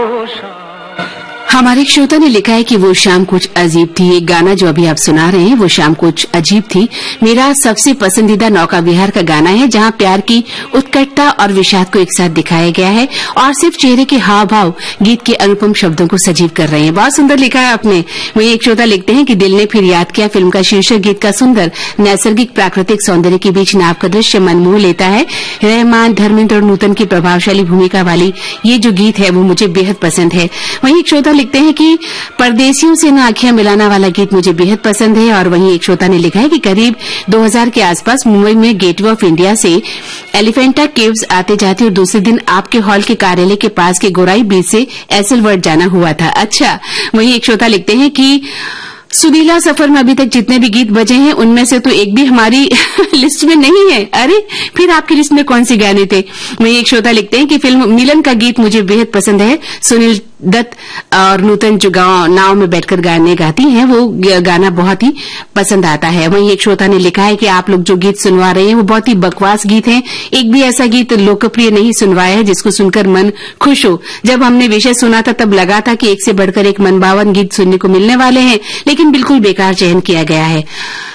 हमारे एक श्रोता ने लिखा है कि वो शाम कुछ अजीब थी। ये गाना जो अभी आप सुना रहे हैं वो शाम कुछ अजीब थी मेरा सबसे पसंदीदा नौका विहार का गाना है, जहां प्यार की उत्कटता और विषाद को एक साथ दिखाया गया है और सिर्फ चेहरे के हाव भाव गीत के अनुपम शब्दों को सजीव कर रहे हैं। बहुत सुंदर लिखा है आपने। वहीं एक श्रोता लिखते हैं कि दिल ने फिर याद किया फिल्म का शीर्षक गीत का सुंदर नैसर्गिक प्राकृतिक सौंदर्य के बीच नाव का दृश्य मनमोह लेता है। रहमान, धर्मेंद्र और नूतन की प्रभावशाली भूमिका वाली ये जो गीत है वो मुझे बेहद पसंद है। वहीं एक श्रोता लिखते हैं कि परदेसियों से ना आंखें मिलाना वाला गीत मुझे बेहद पसंद है। और वहीं एक श्रोता ने लिखा है कि करीब 2000 के आसपास मुंबई में गेटवे ऑफ इंडिया से एलिफेंटा केव्स आते जाते और दूसरे दिन आपके हॉल के कार्यालय के पास के गोराई बीच से एसलवर्ड जाना हुआ था। अच्छा। वहीं एक श्रोता लिखते हैं कि सुरीला सफर में अभी तक जितने भी गीत बजे हैं उनमें से तो एक भी हमारी लिस्ट में नहीं है। अरे फिर आपकी लिस्ट में कौन से गाने थे? वहीं एक श्रोता लिखते हैं कि फिल्म मिलन का गीत मुझे बेहद पसंद है। सुनील दत्त और नूतन जो नाव में बैठकर गाने गाती हैं वो गाना बहुत ही पसंद आता है। वहीं एक श्रोता ने लिखा है कि आप लोग जो गीत सुनवा रहे हैं वो बहुत ही बकवास गीत हैं। एक भी ऐसा गीत लोकप्रिय नहीं सुनवाया है जिसको सुनकर मन खुश हो। जब हमने विषय सुना था तब लगा था कि एक से बढ़कर एक मनभावन गीत सुनने को मिलने वाले हैं, लेकिन बिल्कुल बेकार चयन किया गया है।